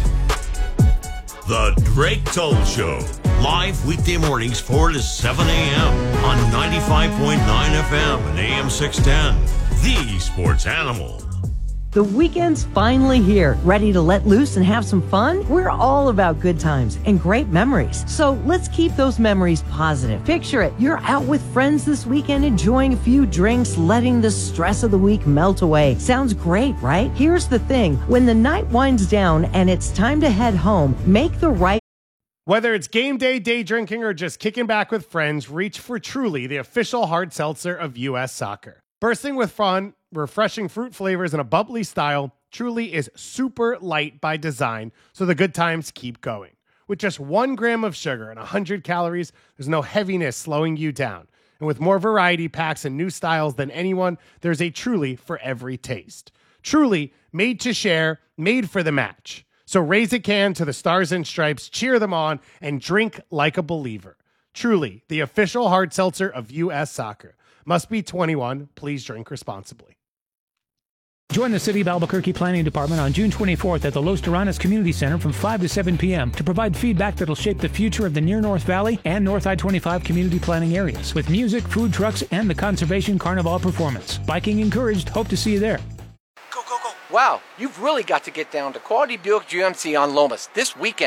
S23: The Drake Toll Show. Live weekday mornings 4 to 7 a.m. on 95.9 FM and AM 610. The Sports Animal.
S24: The weekend's finally here. Ready to let loose and have some fun? We're all about good times and great memories. So let's keep those memories positive. Picture it. You're out with friends this weekend enjoying a few drinks, letting the stress of the week melt away. Sounds great, right? Here's the thing. When the night winds down and it's time to head home, make the right.
S22: Whether it's game day, day drinking, or just kicking back with friends, reach for Truly, the official hard seltzer of U.S. Soccer. Bursting with fun, refreshing fruit flavors, and a bubbly style, Truly is super light by design, so the good times keep going. With just 1 gram of sugar and 100 calories, there's no heaviness slowing you down. And with more variety packs and new styles than anyone, there's a Truly for every taste. Truly, made to share, made for the match. So raise a can to the Stars and Stripes, cheer them on, and drink like a believer. Truly, the official hard seltzer of U.S. Soccer. Must be 21. Please drink responsibly.
S11: Join the City of Albuquerque Planning Department on June 24th at the Los Terranas Community Center from 5 to 7 p.m. to provide feedback that'll shape the future of the Near North Valley and North I-25 community planning areas with music, food trucks, and the Conservation Carnival performance. Biking encouraged. Hope to see you there.
S12: Wow, you've really got to get down to Quality Buick GMC on Lomas this weekend.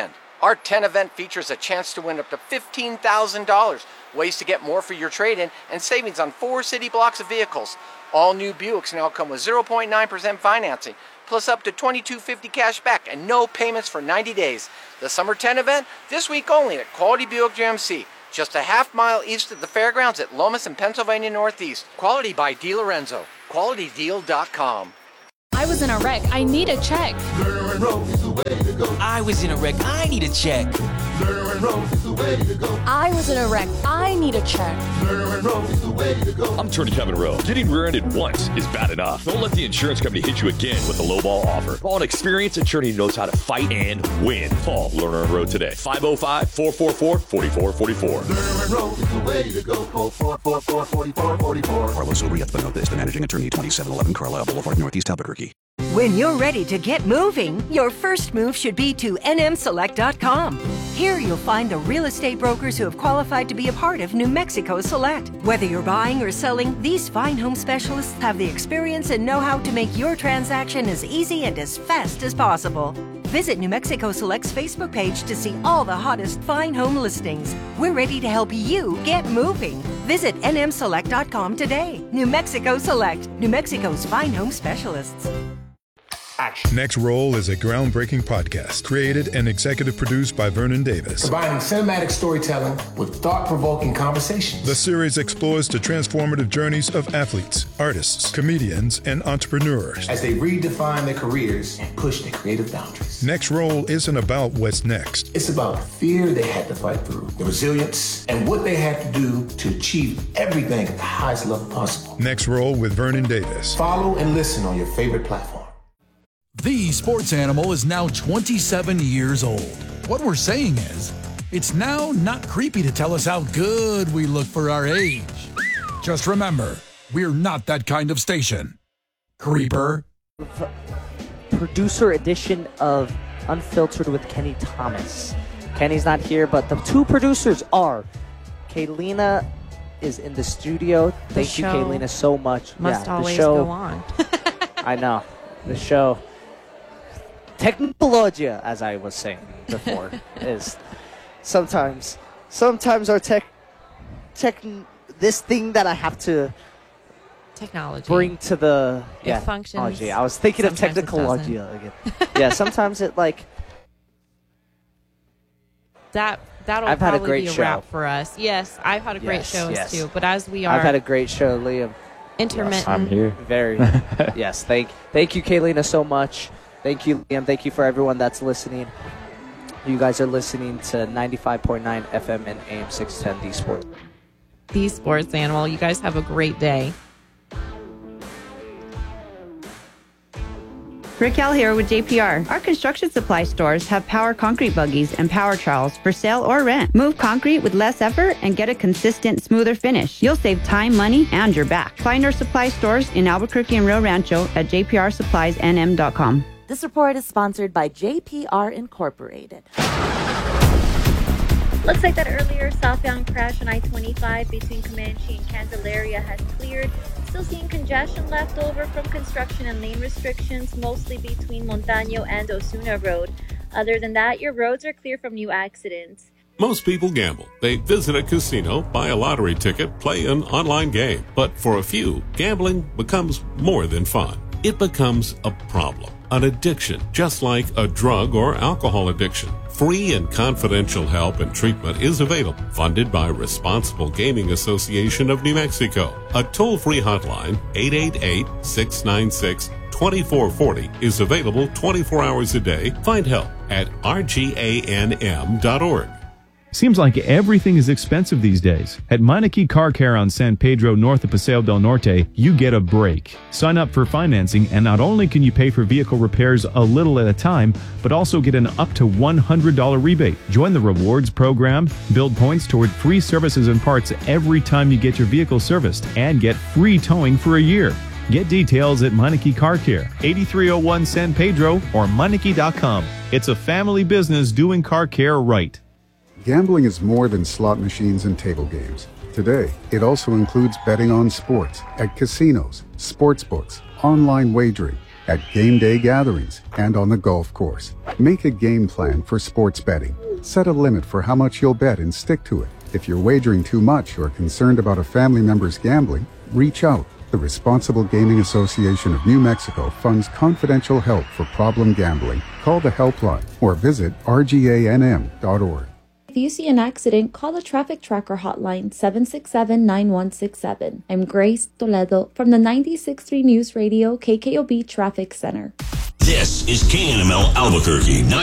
S12: Our 10 event features a chance to win up to $15,000, ways to get more for your trade-in, and savings on 4 city blocks of vehicles. All new Buicks now come with 0.9% financing, plus up to $2,250 cash back and no payments for 90 days. The Summer 10 event, this week only at Quality Buick GMC, just a half-mile east of the fairgrounds at Lomas and Pennsylvania Northeast. Quality by DiLorenzo. QualityDeal.com.
S31: I was in a wreck. I need a check.
S19: Lerner and Rose is the way to go.
S7: I was in a wreck. I need a check.
S19: Lerner and Rose is the way to go.
S31: I was in a wreck. I need a check.
S19: Lerner and Rose is the way to go.
S18: I'm Attorney Kevin Rowe. Getting rear-ended once is bad enough. Don't let the insurance company hit you again with a lowball offer. Call an experienced attorney who knows how to fight and win. Call Lerner and Rowe today. 505-444-4444.
S19: Lerner and Rose is the way to go. Call 444-4444.
S20: Carlos O'Riet Benotez, the managing attorney, 2711 Carlisle Boulevard, Northeast Albuquerque.
S10: When you're ready to get moving, your first move should be to nmselect.com. Here you'll find the real estate brokers who have qualified to be a part of New Mexico Select. Whether you're buying or selling, these fine home specialists have the experience and know-how to make your transaction as easy and as fast as possible. Visit New Mexico Select's Facebook page to see all the hottest fine home listings. We're ready to help you get moving. Visit nmselect.com today. New Mexico Select, New Mexico's fine home specialists.
S8: Next Roll is a groundbreaking podcast created and executive produced by Vernon Davis.
S30: Combining cinematic storytelling with thought-provoking conversations.
S8: The series explores the transformative journeys of athletes, artists, comedians, and entrepreneurs
S30: as they redefine their careers and push their creative boundaries.
S8: Next Roll isn't about what's next.
S30: It's about the fear they had to fight through, the resilience, and what they had to do to achieve everything at the highest level possible.
S8: Next Roll with Vernon Davis.
S30: Follow and listen on your favorite platform.
S13: The Sports Animal is now 27 years old. What we're saying is, it's now not creepy to tell us how good we look for our age. Just remember, we're not that kind of station. Creeper.
S1: Producer edition of Unfiltered with Kenny Thomas. Kenny's not here, but the two producers are Kaylina is in the studio. Thank you, Kaylina, so much.
S4: Must always go on.
S1: I know. The show. Technologia, as I was saying before, is sometimes our this thing that I have to bring to the
S4: functions.
S1: I was thinking of technologia again. Yeah, sometimes it like
S4: that'll
S1: I've
S4: probably
S1: had a great
S4: be a
S1: show.
S4: wrap for us. Yes, I've had a great show too. But as we are,
S1: I've had a great show, Liam.
S4: Intermittent.
S3: Yes, I'm here.
S1: Very. Yes. Thank you, Kaylina, so much. Thank you, Liam. Thank you for everyone that's listening. You guys are listening to 95.9 FM and AM 610, The Sports.
S4: The Sports Animal. You guys have a great day.
S14: Raquel here with JPR. Our construction supply stores have power concrete buggies and power trowels for sale or rent. Move concrete with less effort and get a consistent, smoother finish. You'll save time, money, and your back. Find our supply stores in Albuquerque and Rio Rancho at jprsuppliesnm.com.
S15: This report is sponsored by JPR Incorporated.
S6: Looks like that earlier southbound crash on I-25 between Comanche and Candelaria has cleared. Still seeing congestion left over from construction and lane restrictions, mostly between Montaño and Osuna Road. Other than that, your roads are clear from new accidents.
S16: Most people gamble. They visit a casino, buy a lottery ticket, play an online game. But for a few, gambling becomes more than fun. It becomes a problem, an addiction, just like a drug or alcohol addiction. Free and confidential help and treatment is available, funded by Responsible Gaming Association of New Mexico. A toll-free hotline, 888-696-2440, is available 24 hours a day. Find help at rganm.org.
S17: Seems like everything is expensive these days. At Meineke Car Care on San Pedro, north of Paseo del Norte, you get a break. Sign up for financing, and not only can you pay for vehicle repairs a little at a time, but also get an up to $100 rebate. Join the rewards program, build points toward free services and parts every time you get your vehicle serviced, and get free towing for a year. Get details at Meineke Car Care, 8301 San Pedro, or Meineke.com. It's a family business doing car care right.
S25: Gambling is more than slot machines and table games. Today, it also includes betting on sports, at casinos, sports books, online wagering, at game day gatherings, and on the golf course. Make a game plan for sports betting. Set a limit for how much you'll bet and stick to it. If you're wagering too much or concerned about a family member's gambling, reach out. The Responsible Gaming Association of New Mexico funds confidential help for problem gambling. Call the helpline or visit rganm.org.
S2: If you see an accident, call the Traffic Tracker hotline 767-9167. I'm Grace Toledo from the 96.3 News Radio KKOB Traffic Center.
S5: This is KNML Albuquerque.